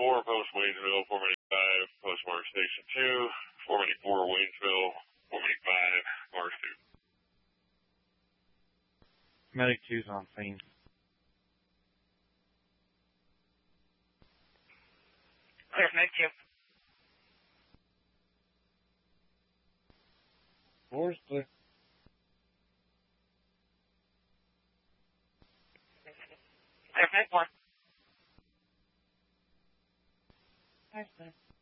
4, Post Waynesville, 495, Post Mark Station 2, 484, Waynesville, 485, Mars 2. Medic 2's on scene. Clear, Medic 2. 4's clear. Clear, Medic 1. 5's clear.